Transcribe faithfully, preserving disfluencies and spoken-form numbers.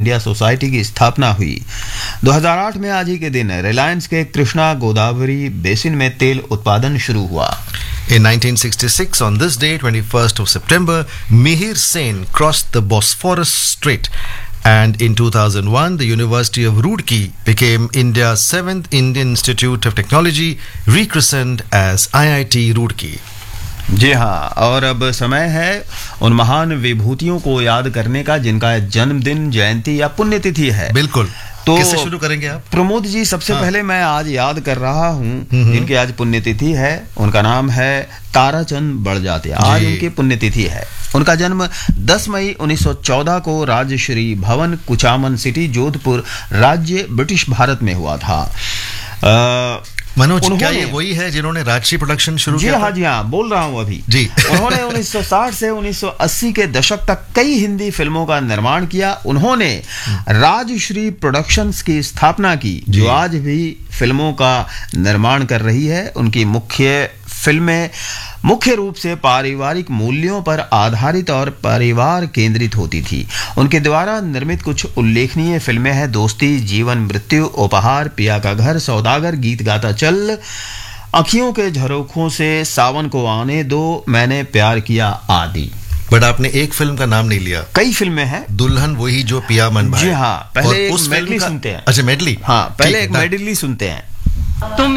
India society की स्थापना हुई। दो हज़ार आठ में आज ही के दिन रिलायंस के कृष्णा गोदावरी बेसिन में तेल उत्पादन शुरू हुआ। In nineteen sixty-six, on this day, twenty-first of September, Mihir Sen crossed the Bosphorus Strait. And in two thousand one, the University of Roorkee became India's seventh Indian Institute of Technology, rechristened as I I T Roorkee. जी हाँ, और अब समय है उन महान विभूतियों को याद करने का जिनका जन्मदिन, जयंती या पुण्यतिथि है। बिल्कुल। तो किससे शुरू करेंगे आप? प्रमोद जी, सबसे हाँ। पहले मैं आज याद कर रहा हूँ जिनकी आज पुण्यतिथि है, उनका नाम है ताराचंद बड़जात्या। आज उनकी पुण्यतिथि है। उनका जन्म दस मई उन्नीस सौ चौदह को राजश्री भवन, कुचामन सिटी, जोधपुर राज्य, ब्रिटिश भारत में हुआ था। आ, मनोज, क्या ये वही है जिन्होंने राजश्री प्रोडक्शन शुरू किया? जी हाँ, जी हाँ, बोल रहा हूँ अभी जी। उन्होंने उन्नीस सौ साठ से उन्नीस सौ अस्सी के दशक तक कई हिंदी फिल्मों का निर्माण किया। उन्होंने राजश्री प्रोडक्शंस की स्थापना की, जो आज भी फिल्मों का निर्माण कर रही है। उनकी मुख्य फिल्में मुख्य रूप से पारिवारिक मूल्यों पर आधारित और परिवार केंद्रित होती थी। उनके द्वारा निर्मित कुछ उल्लेखनीय फिल्में हैं दोस्ती, जीवन मृत्यु, उपहार, पिया का घर, सौदागर, गीत गाता चल, अखियों के झरोखों से, सावन को आने दो, मैंने प्यार किया आदि। बट आपने एक फिल्म का नाम नहीं लिया। कई फिल्में हैं। दुल्हन वही जो पिया मन भाए। जी हाँ, पहले एक मेडली सुनते हैं। अच्छा, मेडली। हाँ, पहले एक मेडली सुनते हैं।